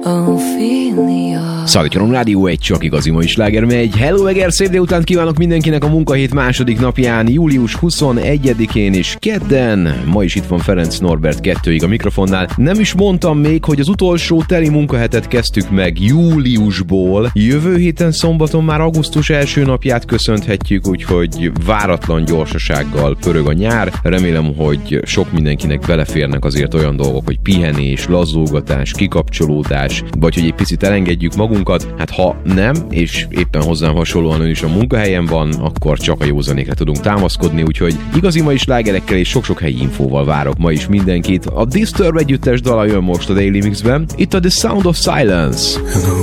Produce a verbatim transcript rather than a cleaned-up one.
Szállítjanom Rádió egy, csak igazi mai sláger megy. Hello, Eger, szép délutánt kívánok mindenkinek a munkahét második napján, július huszonegyedikén és kedden. Ma is itt van Ferenc Norbert kettőig a mikrofonnál. Nem is mondtam még, hogy az utolsó teli munkahetet kezdtük meg júliusból. Jövő héten szombaton már augusztus első napját köszönhetjük, úgyhogy váratlan gyorsasággal pörög a nyár. Remélem, hogy sok mindenkinek beleférnek azért olyan dolgok, hogy pihenés, lazulgatás, kikapcsolódás, vagy hogy egy picit elengedjük magunkat. Hát ha nem, és éppen hozzám hasonlóan ön is a munkahelyen van, akkor csak a józanékre tudunk támaszkodni, úgyhogy igazi mai slágerekkel és sok-sok helyi infóval várok ma is mindenkit. A Disturbed együttes dala jön most a Daily Mixben. Itt a The Sound of Silence.